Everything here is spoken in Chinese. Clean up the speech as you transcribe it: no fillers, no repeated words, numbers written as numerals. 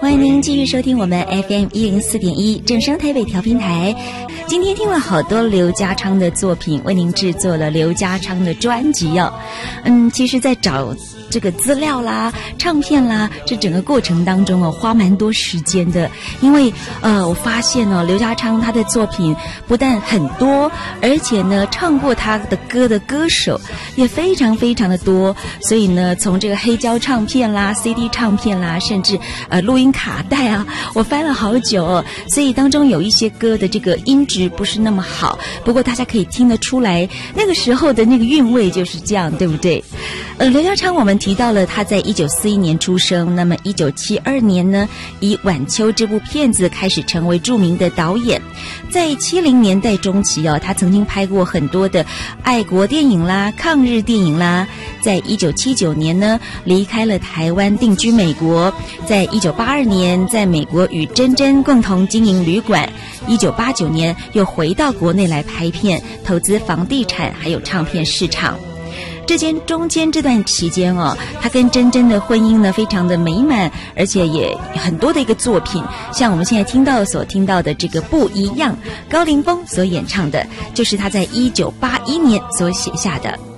欢迎您继续收听我们 FM104.1 正声台北调频台。今天听了好多刘家昌的作品，为您制作了刘家昌的专辑哦。其实在找这个资料啦、唱片啦，这整个过程当中哦，花蛮多时间的。因为我发现哦，刘家昌他的作品不但很多，而且呢，唱过他的歌的歌手也非常非常的多。所以呢，从这个黑胶唱片啦、CD 唱片啦，甚至录音卡带啊，我翻了好久哦。所以当中有一些歌的这个音质不是那么好，不过大家可以听得出来，那个时候的那个韵味就是这样，对不对？刘家昌我们提到了他在1941年出生，那么1972年呢，以《晚秋》这部片子开始成为著名的导演。在70年代中期他曾经拍过很多的爱国电影啦、抗日电影啦。在1979年呢，离开了台湾，定居美国。在1982年，在美国与珍珍共同经营旅馆。1989年又回到国内来拍片，投资房地产还有唱片市场。中间这段期间他跟珍珍的婚姻呢非常的美满，而且也很多的一个作品，像我们现在所听到的这个不一样，高凌风所演唱的，就是他在1981年所写下的。